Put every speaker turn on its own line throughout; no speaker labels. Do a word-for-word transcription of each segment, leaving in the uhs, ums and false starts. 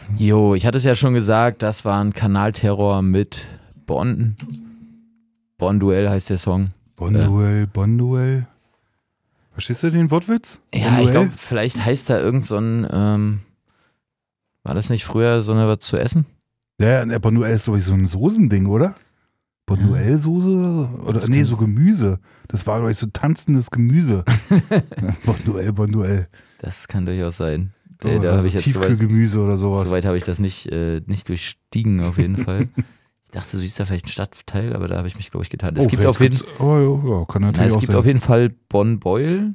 Jo, ich hatte es ja schon gesagt, das war ein Kanalterror mit Bonn. Bonn-Duell heißt der Song.
Bonduell, ja. Bonduell. Verstehst du den Wortwitz?
Ja,
Bonduell?
ich glaube, vielleicht heißt da irgend so ein, ähm, war das nicht früher so eine was zu essen?
Ja, ja, Bonduell ist glaube ich so ein Soßending, oder? Bonduell-Soße oder? Oder nee, so Gemüse. Das war glaube ich so tanzendes Gemüse. Bonduell, Bonduell.
Das kann durchaus sein.
Oh,
äh, da
also
habe ich jetzt
Tiefkühlgemüse oder sowas.
Soweit habe ich das nicht, äh, nicht durchstiegen auf jeden Fall. Ich dachte, süß ist da vielleicht ein Stadtteil, aber da habe ich mich, glaube ich, getan. Es
oh,
gibt auf jeden,
oh, ja, kann natürlich
na, es
auch
gibt
sein.
auf jeden Fall Bonn-Beul.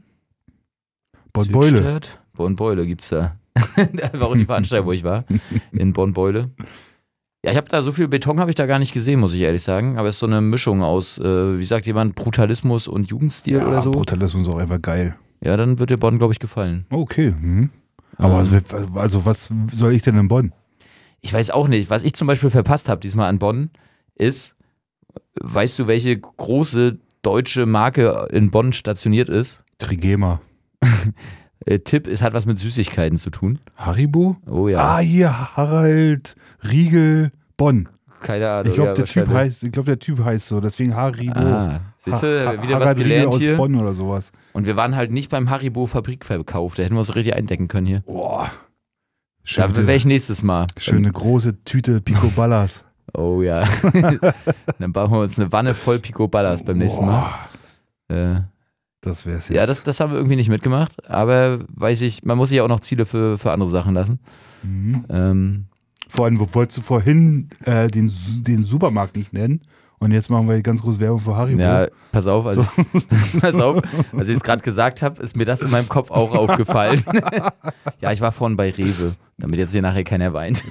Bonn-Beule.
Bonn-Beule gibt es da. Das war auch die Veranstaltung, wo ich war. In Bonn-Beule. Ja, ich habe da so viel Beton habe ich da gar nicht gesehen, muss ich ehrlich sagen. Aber es ist so eine Mischung aus, äh, wie sagt jemand, Brutalismus und Jugendstil
ja,
oder so.
Brutalismus ist auch einfach geil.
Ja, dann wird dir Bonn, glaube ich, gefallen.
Okay. Mhm. Aber
Ähm,
also, also was soll ich denn in Bonn?
Ich weiß auch nicht. Was ich zum Beispiel verpasst habe diesmal an Bonn ist, weißt du, welche große deutsche Marke in Bonn stationiert ist?
Trigema.
äh, Tipp, es hat was mit Süßigkeiten zu tun.
Haribo?
Oh ja.
Ah, hier, Harald, Riegel, Bonn.
Keine Ahnung.
Ich glaube,
ja,
der Typ heißt, ich glaube, der Typ heißt so, deswegen Haribo.
Ah, siehst du,
ha
wieder
Harald
was gelernt
Riegel aus
hier.
Bonn oder sowas.
Und wir waren halt nicht beim Haribo Fabrikverkauf, da hätten wir uns richtig eindecken können hier.
Boah.
Da wäre ich nächstes Mal.
Schöne große Tüte Picoballas.
Oh ja. Dann bauen wir uns eine Wanne voll Picoballas beim nächsten Mal. Äh,
das wär's jetzt.
Ja, das, das haben wir irgendwie nicht mitgemacht, aber weiß ich, man muss sich ja auch noch Ziele für, für andere Sachen lassen.
Mhm.
Ähm,
Vor allem, wo wolltest du vorhin äh, den, den Supermarkt nicht nennen? Und jetzt machen wir ganz groß Werbung für Haribo.
Ja, pass auf, als so. ich pass auf, als ich es gerade gesagt habe, ist mir das in meinem Kopf auch aufgefallen. Ja, ich war vorhin bei Rewe, damit jetzt hier nachher keiner weint.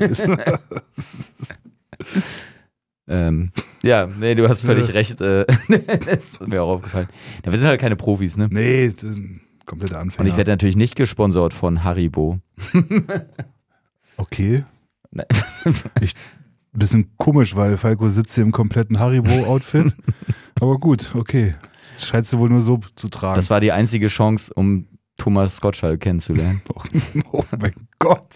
ähm, ja, nee, du hast völlig recht. Äh, das ist mir auch aufgefallen. Ja, wir sind halt keine Profis, ne?
Nee, das ist ein kompletter Anfänger.
Und ich werde natürlich nicht gesponsert von Haribo.
Okay.
Nein.
Ich bisschen komisch, weil Falco sitzt hier im kompletten Haribo-Outfit. Aber gut, okay. Scheinst du wohl nur so zu tragen.
Das war die einzige Chance, um Thomas Gottschalk kennenzulernen.
Oh mein Gott.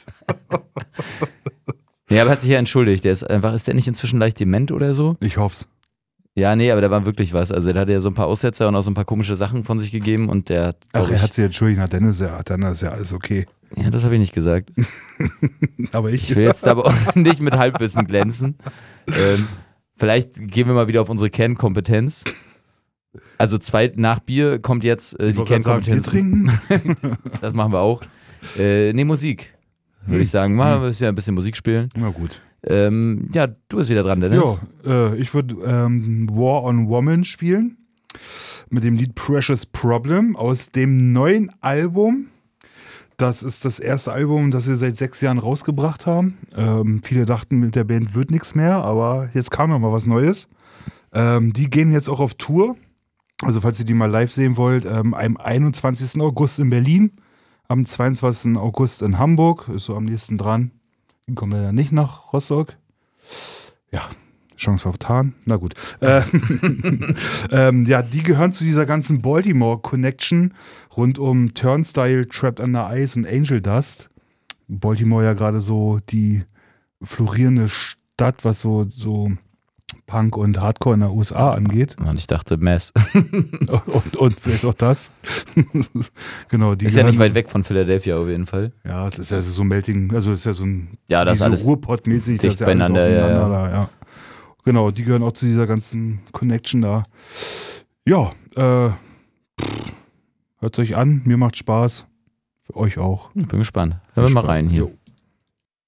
Ja, aber hat sich ja entschuldigt. Der ist einfach, ist der nicht inzwischen leicht dement oder so?
Ich hoff's.
Ja, nee, aber da war wirklich was. Also der hatte ja so ein paar Aussetzer und auch so ein paar komische Sachen von sich gegeben und der.
Ach, er
ich,
hat sich entschuldigt, na dann ist ja, dann ist ja alles okay.
Ja, das habe ich nicht gesagt.
Aber ich.
Ich will jetzt aber auch nicht mit Halbwissen glänzen. Ähm, vielleicht gehen wir mal wieder auf unsere Kernkompetenz. Also zwei nach Bier kommt jetzt äh, die Kernkompetenz.
Sagen, Bier trinken?
Das machen wir auch. Äh, nee, Musik. Würde hm. ich sagen. Mal hm. ein bisschen Musik spielen.
Na gut.
Ähm, ja, du bist wieder dran, Dennis.
Ja, äh, ich würde ähm, War on Woman spielen. Mit dem Lied Precious Problem aus dem neuen Album. Das ist das erste Album, das wir seit sechs Jahren rausgebracht haben. Ähm, viele dachten, mit der Band wird nichts mehr, aber jetzt kam noch mal was Neues. Ähm, die gehen jetzt auch auf Tour. Also falls ihr die mal live sehen wollt, ähm, am einundzwanzigsten August in Berlin, am zweiundzwanzigsten August in Hamburg, ist so am nächsten dran. Die kommen leider nicht nach Rostock. Ja, Chance vertan. Na gut. Äh, ähm, ja, die gehören zu dieser ganzen Baltimore-Connection rund um Turnstile, Trapped Under Ice und Angel Dust. Baltimore ja gerade so die florierende Stadt, was so, so Punk und Hardcore in der U S A angeht.
Und ich dachte Mess.
und, und vielleicht auch das. Genau, die
ist ja nicht weit weg von Philadelphia auf jeden Fall.
Ja, das ist ja so ein Melting, also ist ja so ein
ja, das
so
alles
Ruhrpott-mäßig,
dicht
das ist ja alles
beieinander,
aufeinander
ja, ja.
da, ja. Genau, die gehören auch zu dieser ganzen Connection da. Ja, äh, hört euch an, mir macht Spaß. Für euch auch.
Bin gespannt. Hören wir mal rein hier. Jo.